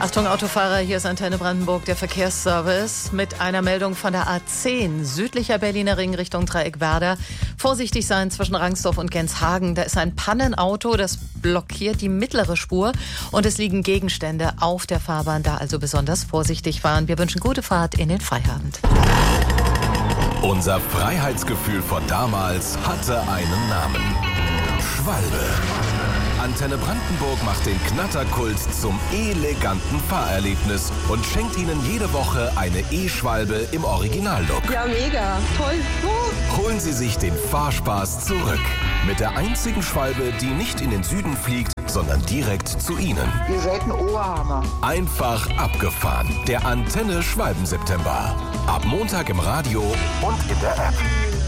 Achtung Autofahrer, hier ist Antenne Brandenburg, der Verkehrsservice mit einer Meldung von der A10, südlicher Berliner Ring Richtung Dreieck Werder. Vorsichtig sein zwischen Rangsdorf und Genshagen. Da ist ein Pannenauto, das blockiert die mittlere Spur und es liegen Gegenstände auf der Fahrbahn. Da also besonders vorsichtig fahren. Wir wünschen gute Fahrt in den Feierabend. Unser Freiheitsgefühl von damals hatte einen Namen. Schwalbe. Antenne Brandenburg macht den Knatterkult zum eleganten Fahrerlebnis und schenkt Ihnen jede Woche eine E-Schwalbe im Originallook. Ja, mega. Toll. Holen Sie sich den Fahrspaß zurück. Mit der einzigen Schwalbe, die nicht in den Süden fliegt, sondern direkt zu Ihnen. Ihr seid ein Oberhammer. Einfach abgefahren. Der Antenne Schwalben-September. Ab Montag im Radio und in der App.